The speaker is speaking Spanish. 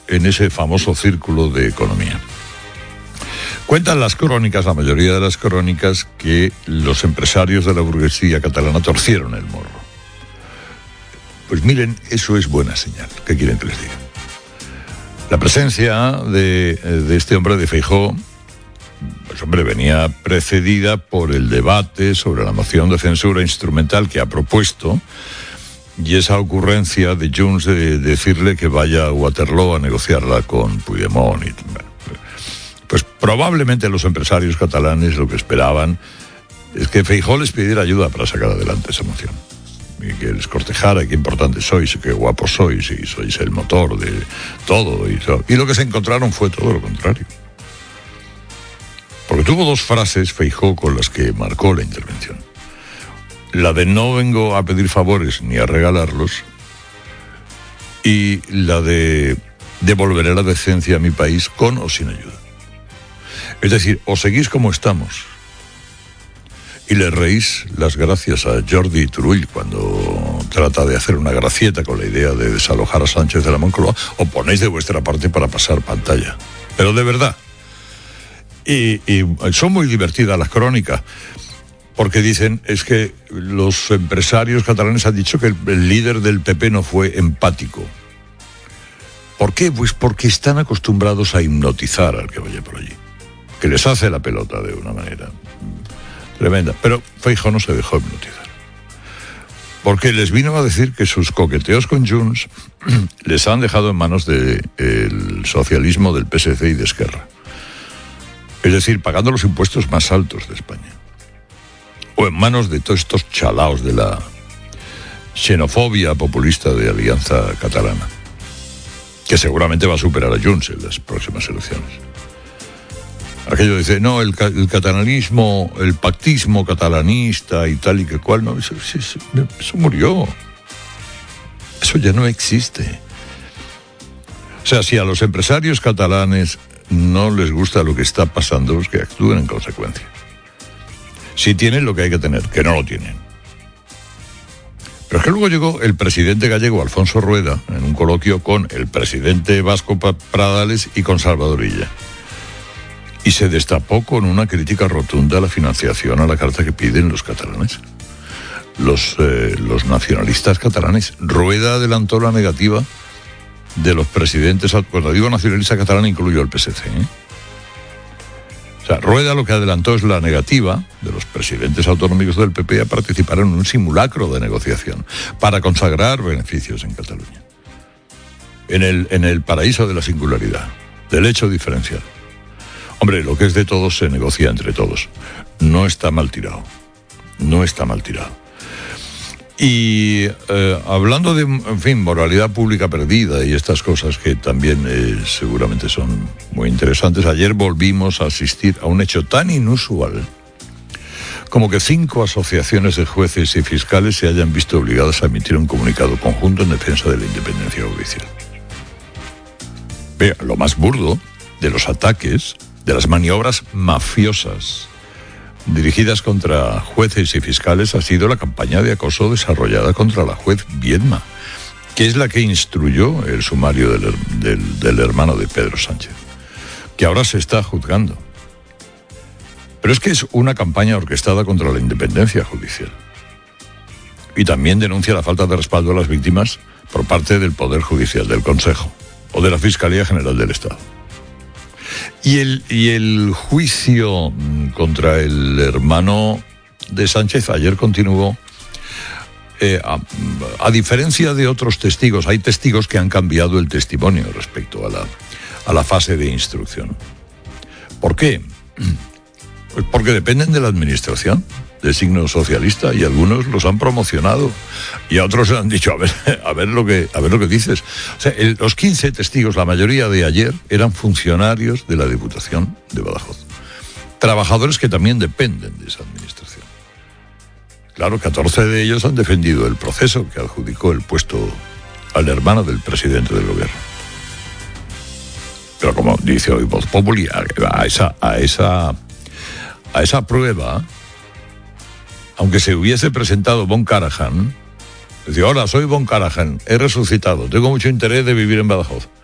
en ese famoso círculo de economía. Cuentan las crónicas, la mayoría de las crónicas, que los empresarios de la burguesía catalana torcieron el morro. Pues miren, eso es buena señal. ¿Qué quieren que les diga? La presencia de este hombre, de Feijóo, pues hombre, venía precedida por el debate sobre la moción de censura instrumental que ha propuesto, y esa ocurrencia de Junts de decirle que vaya a Waterloo a negociarla con Puigdemont. Pues probablemente los empresarios catalanes lo que esperaban es que Feijóo les pidiera ayuda para sacar adelante esa moción. Y que les cortejara, qué importantes sois, qué guapos sois, y sois el motor de todo. Y lo que se encontraron fue todo lo contrario. Porque tuvo dos frases, Feijóo, con las que marcó la intervención. La de no vengo a pedir favores ni a regalarlos, y la de devolveré la decencia a mi país con o sin ayuda. Es decir, o seguís como estamos y le reís las gracias a Jordi Turull cuando trata de hacer una gracieta con la idea de desalojar a Sánchez de la Moncloa, o ponéis de vuestra parte para pasar pantalla. Pero de verdad. Y son muy divertidas las crónicas, porque dicen, es que los empresarios catalanes han dicho que el líder del PP no fue empático. ¿Por qué? Pues porque están acostumbrados a hipnotizar al que vaya por allí, que les hace la pelota de una manera tremenda. Pero Feijóo no se dejó hipnotizar, porque les vino a decir que sus coqueteos con Junts les han dejado en manos del socialismo, del PSC y de Esquerra. Es decir, pagando los impuestos más altos de España, o en manos de todos estos chalaos de la xenofobia populista de Alianza Catalana, que seguramente va a superar a Junts en las próximas elecciones. Aquello dice, no, el catalanismo, el pactismo catalanista y tal y que cual, no, eso murió. Eso ya no existe. O sea, si a los empresarios catalanes no les gusta lo que está pasando, pues que actúen en consecuencia. Si tienen lo que hay que tener, que no lo tienen. Pero es que luego llegó el presidente gallego, Alfonso Rueda, en un coloquio con el presidente vasco Pradales y con Salvador Illa. Y se destapó con una crítica rotunda a la financiación a la carta que piden los catalanes. Los nacionalistas catalanes. Rueda adelantó la negativa de los presidentes. Cuando digo nacionalista catalán, incluyo el PSC. O sea, Rueda lo que adelantó es la negativa de los presidentes autonómicos del PP a participar en un simulacro de negociación para consagrar beneficios en Cataluña. En el paraíso de la singularidad, del hecho diferencial. Hombre, lo que es de todos se negocia entre todos. No está mal tirado. No está mal tirado. Y hablando de, en fin, moralidad pública perdida y estas cosas que también seguramente son muy interesantes, ayer volvimos a asistir a un hecho tan inusual como que 5 asociaciones de jueces y fiscales se hayan visto obligadas a emitir un comunicado conjunto en defensa de la independencia judicial. Vea, lo más burdo de los ataques, de las maniobras mafiosas dirigidas contra jueces y fiscales ha sido la campaña de acoso desarrollada contra la juez Viedma, que es la que instruyó el sumario del hermano de Pedro Sánchez, que ahora se está juzgando. Pero es que es una campaña orquestada contra la independencia judicial. Y también denuncia la falta de respaldo a las víctimas por parte del Poder Judicial, del Consejo o de la Fiscalía General del Estado. Y el juicio contra el hermano de Sánchez ayer continuó. A diferencia de otros testigos, hay testigos que han cambiado el testimonio respecto a la fase de instrucción. ¿Por qué? Pues porque dependen de la administración de signo socialista, y algunos los han promocionado y a otros le han dicho a ver lo que dices. O sea, los 15 testigos, la mayoría de ayer, eran funcionarios de la Diputación de Badajoz, trabajadores que también dependen de esa administración. Claro, 14 de ellos han defendido el proceso que adjudicó el puesto al hermano del presidente del gobierno. Pero como dice hoy Voz Populi, a esa prueba, aunque se hubiese presentado Von Karajan, decía, hola, soy Von Karajan, he resucitado, tengo mucho interés de vivir en Badajoz.